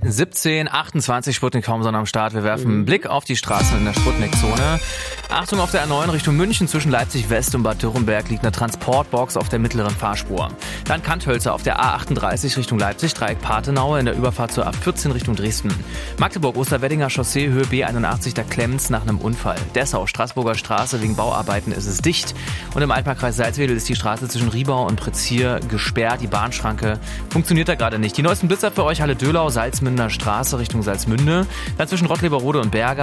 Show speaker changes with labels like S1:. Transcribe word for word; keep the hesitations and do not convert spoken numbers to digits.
S1: siebzehn achtundzwanzig Sputnik Homson am Start. Wir werfen einen Blick auf die Straßen in der Sputnik-Zone. Achtung, auf der A neun Richtung München zwischen Leipzig West und Bad Dürrenberg liegt eine Transportbox auf der mittleren Fahrspur. Dann Kanthölzer auf der A achtunddreißig Richtung Leipzig, Dreieck Patenaue in der Überfahrt zur A vierzehn Richtung Dresden. Magdeburg Osterweddinger Chaussee, Höhe B einundachtzig, da klemmt's nach einem Unfall. Dessau, Straßburger Straße, wegen Bauarbeiten ist es dicht. Und im Altmarkkreis Salzwedel ist die Straße zwischen Riebau und Pretzier gesperrt. Die Bahnschranke funktioniert da gerade nicht. Die neuesten Blitzer für euch: Halle Dölau, Salzmünder Straße Richtung Salzmünde. Dann zwischen Rottleberode und Berga